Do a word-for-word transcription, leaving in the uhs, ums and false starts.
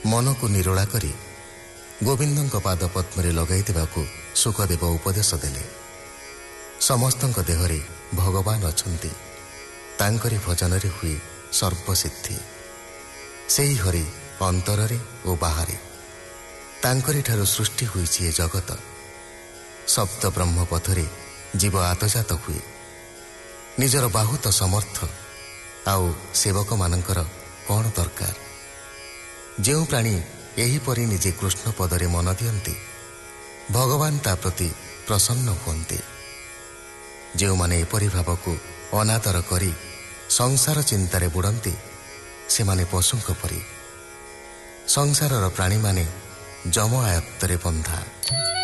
मनକୁ निरोला करी गोविंदଙ୍କ पाद पद्मरे लगाई देबाकू सुखदेव उपदेश देले। समस्तଙ୍କ देहरे भगवान अछंती, तांकरी भजनरे हुए सर्वसिद्धि। सेही हरि अंतररे ओ बाहरे, तांकरी ठारू सृष्टि हुईछि ए जगत। सप्त ब्रह्म पथरे जीव आतजात हुए। निजर बाहुत समर्थ आउ सेवक मानकर कौन दरकार। जो प्राणी एहीपरि निजे कृष्ण पदरे मन दियंती, भगवान ता प्रति प्रसन्न हुअन्ते। जो माने एपरि भावकू अनादर करी संसार चिंतारे बुड़ंती, से माने पशुंक परि। संसारर प्राणी माने जम आयत्तरे बंधा।